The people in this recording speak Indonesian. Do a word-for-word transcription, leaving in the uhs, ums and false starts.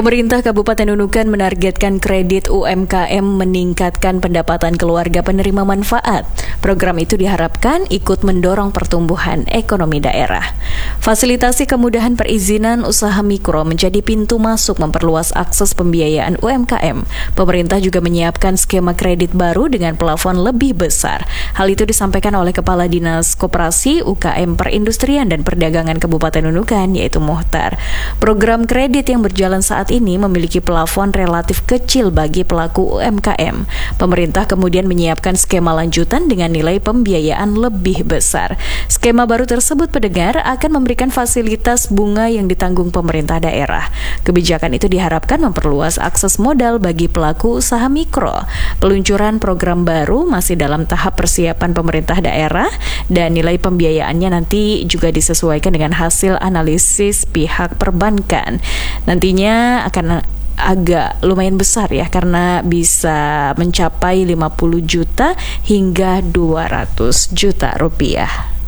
Pemerintah Kabupaten Nunukan menargetkan kredit U M K M meningkatkan pendapatan keluarga penerima manfaat. Program itu diharapkan ikut mendorong pertumbuhan ekonomi daerah. Fasilitasi kemudahan perizinan usaha mikro menjadi pintu masuk memperluas akses pembiayaan U M K M. Pemerintah juga menyiapkan skema kredit baru dengan plafon lebih besar. Hal itu disampaikan oleh Kepala Dinas Koperasi, U K M Perindustrian dan Perdagangan Kabupaten Nunukan, yaitu Muhtar. Program kredit yang berjalan saat ini memiliki plafon relatif kecil bagi pelaku U M K M. Pemerintah kemudian menyiapkan skema lanjutan dengan nilai pembiayaan lebih besar. Skema baru tersebut pendengar akan memberikan fasilitas bunga yang ditanggung pemerintah daerah. Kebijakan itu diharapkan memperluas akses modal bagi pelaku usaha mikro. Peluncuran program baru masih dalam tahap persiapan pemerintah daerah dan nilai pembiayaannya nanti juga disesuaikan dengan hasil analisis pihak perbankan. Nantinya akan agak lumayan besar ya, karena bisa mencapai lima puluh juta hingga dua ratus juta rupiah.